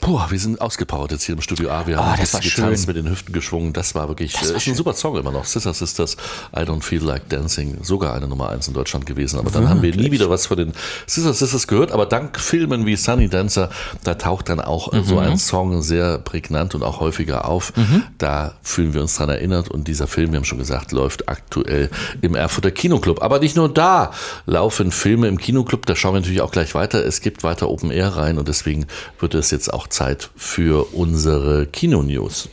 Wir sind ausgepowert jetzt hier im Studio A. Wir haben getanzt, mit den Hüften geschwungen. Das war wirklich, ist ein super Song immer noch. Scissor Sisters, I Don't Feel Like Dancing. Sogar eine Nummer 1 in Deutschland gewesen. Aber dann haben wir nie wieder was von den Scissor Sisters gehört. Aber dank Filmen wie Sunny Dancer, da taucht dann auch so ein Song sehr prägnant und auch häufiger auf. Da fühlen wir uns dran erinnert. Und dieser Film, wir haben schon gesagt, läuft aktuell im Erfurter Kinoclub. Aber nicht nur da laufen Filme im Kinoclub. Da schauen wir natürlich auch gleich weiter. Es gibt weiter Open Air rein und deswegen wird es jetzt auch Zeit für unsere Kino-News.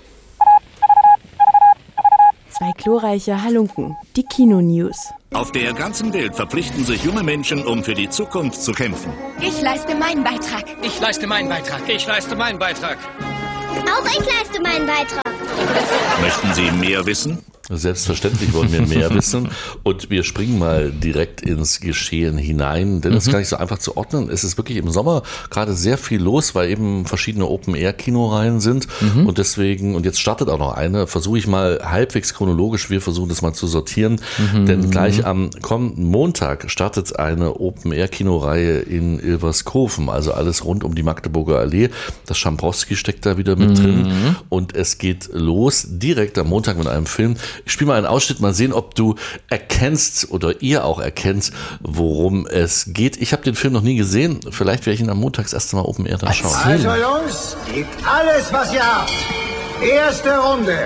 2 glorreiche Halunken, die Kino-News. Auf der ganzen Welt verpflichten sich junge Menschen, um für die Zukunft zu kämpfen. Ich leiste meinen Beitrag. Ich leiste meinen Beitrag. Ich leiste meinen Beitrag. Auch ich leiste meinen Beitrag. Möchten Sie mehr wissen? Selbstverständlich wollen wir mehr wissen und wir springen mal direkt ins Geschehen hinein, denn das ist gar nicht so einfach zu ordnen. Es ist wirklich im Sommer gerade sehr viel los, weil eben verschiedene Open-Air-Kinoreihen sind und deswegen, und jetzt startet auch noch eine, versuche ich mal halbwegs chronologisch, wir versuchen das mal zu sortieren, denn gleich am kommenden Montag startet eine Open-Air-Kinoreihe in Ilverskofen, also alles rund um die Magdeburger Allee. Das Schambrowski steckt da wieder mit drin und es geht los direkt am Montag mit einem Film. Ich spiele mal einen Ausschnitt, mal sehen, ob du erkennst oder ihr auch erkennt, worum es geht. Ich habe den Film noch nie gesehen. Vielleicht werde ich ihn am Montag das erste Mal Open Air dann schauen. Also Jungs, gebt alles, was ihr habt. Erste Runde.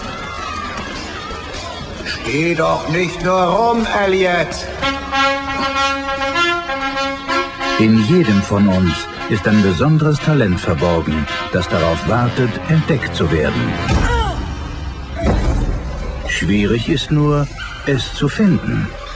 Steh doch nicht nur rum, Elliot. In jedem von uns ist ein besonderes Talent verborgen, das darauf wartet, entdeckt zu werden. Schwierig ist nur, es zu finden.